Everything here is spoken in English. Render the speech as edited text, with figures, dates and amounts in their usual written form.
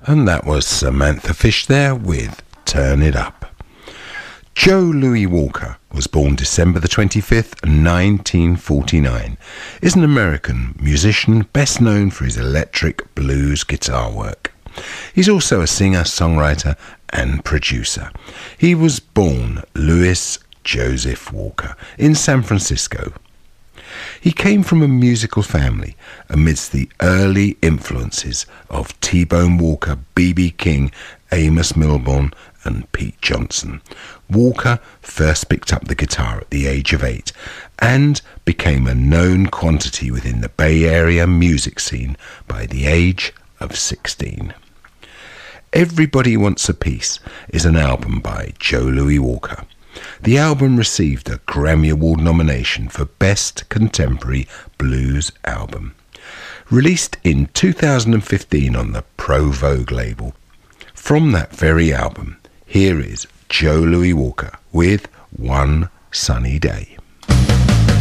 And that was Samantha Fish there with Turn It Up. Joe Louis Walker was born December the 25th, 1949, is an American musician best known for his electric blues guitar work. He's also a singer, songwriter and producer. He was born Louis Joseph Walker in San Francisco. He came from a musical family amidst the early influences of T-Bone Walker, B.B. King, Amos Milburn and Pete Johnson. Walker first picked up the guitar at the age of 8 and became a known quantity within the Bay Area music scene by the age of 16. Everybody Wants a Piece is an album by Joe Louis Walker. The album received a Grammy Award nomination for Best Contemporary Blues Album. Released in 2015 on the Pro Vogue label. From that very album, here is Joe Louis Walker with One Sunny Day.